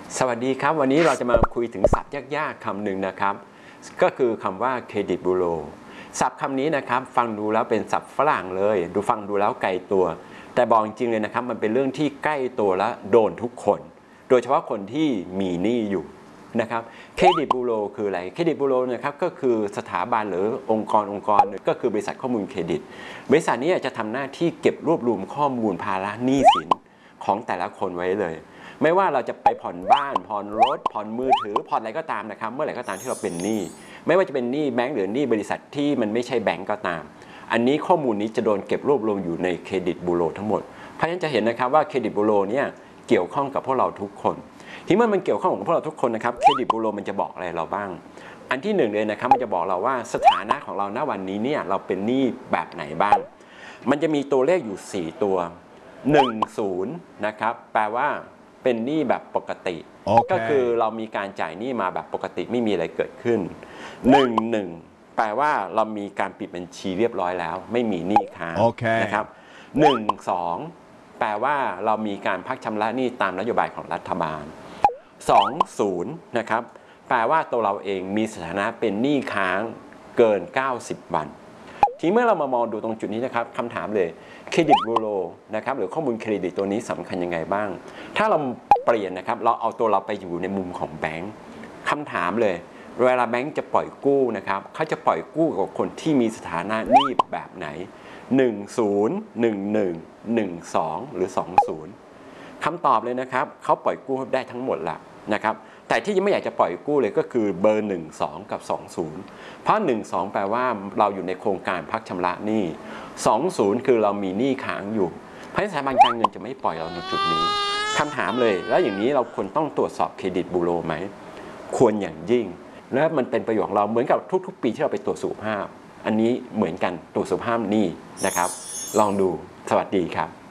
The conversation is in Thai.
สวัสดีครับวันนี้เราจะมาคุยถึงศัพท์ยากๆคำหนึ่งนะครับก็คือคำว่าเครดิตบูโรศัพท์คำนี้นะครับฟังดูแล้วเป็นศัพท์ฝรั่งเลยฟังดูแล้วไกลตัวแต่บอกจริงๆเลยนะครับมันเป็นเรื่องที่ใกล้ตัวและโดนทุกคนโดยเฉพาะคนที่มีหนี้อยู่นะครับเครดิตบูโรคืออะไรเครดิตบูโรนะครับก็คือสถาบันหรือองค์กรก็คือบริษัทข้อมูลเครดิตบริษัทนี้จะทำหน้าที่เก็บรวบรวมข้อมูลภาระหนี้สินของแต่ละคนไว้เลยไม่ว่าเราจะไปผ่อนบ้านผ่อนรถผ่อนมือถือผ่อนอะไรก็ตามนะครับเมื่อไหร่ก็ตามที่เราเป็นหนี้ไม่ว่าจะเป็นหนี้แบงก์หรือหนี้บริษัทที่มันไม่ใช่แบงก์ก็ตามอันนี้ข้อมูลนี้จะโดนเก็บรวบรวมอยู่ในเครดิตบูโรทั้งหมดเพราะฉะนั้นจะเห็นนะครับว่าเครดิตบูโรเนี่ยเกี่ยวข้องกับพวกเราทุกคนที่เมื่อมันเกี่ยวข้องกับพวกเราทุกคนนะครับเครดิตบูโรมันจะบอกอะไรเราบ้างอันที่หนึ่งเลยนะครับมันจะบอกเราว่าสถานะของเราณวันนี้เนี่ยเราเป็นหนี้แบบไหนบ้างมันจะมีตัวเลขอยู่4ตัว10นะครับแปลว่าเป็นหนี้แบบปกติ ก็คือเรามีการจ่ายหนี้มาแบบปกติไม่มีอะไรเกิดขึ้น11แปลว่าเรามีการปิดบัญชีเรียบร้อยแล้วไม่มีหนี้ค้างนะครับ12แปลว่าเรามีการพักชำระหนี้ตามนโยบายของรัฐบาล20นะครับแปลว่าตัวเราเองมีสถานะเป็นหนี้ค้างเกิน90วันทีเมื่อเรามามองดูตรงจุดนี้นะครับคำถามเลยเครดิตบูโรนะครับหรือข้อมูลเครดิตตัวนี้สำคัญยังไงบ้างถ้าเราเปลี่ยนนะครับเราเอาตัวเราไปอยู่ในมุมของแบงค์คำถามเลยเวลาแบงค์จะปล่อยกู้นะครับเขาจะปล่อยกู้กับคนที่มีสถานะหนี้แบบไหน10 11 12หรือ20คำตอบเลยนะครับเขาปล่อยกู้ได้ทั้งหมดละนะครับแต่ที่ยังไม่อยากจะปล่อยกู้เลยก็คือเบอร์12กับ20เพราะ12แปลว่าเราอยู่ในโครงการพักชำระหนี้20คือเรามีหนี้ค้างอยู่เพราะฉะนั้นสถาบันการเงินจะไม่ปล่อยเราในจุดนี้คำถามเลยแล้วอย่างนี้เราควรต้องตรวจสอบเครดิตบูโรไหมควรอย่างยิ่งและมันเป็นประโยชน์ของเราเหมือนกับทุกๆปีที่เราไปตรวจสุขภาพอันนี้เหมือนกันตรวจสุขภาพหนี้นะครับลองดูสวัสดีครับ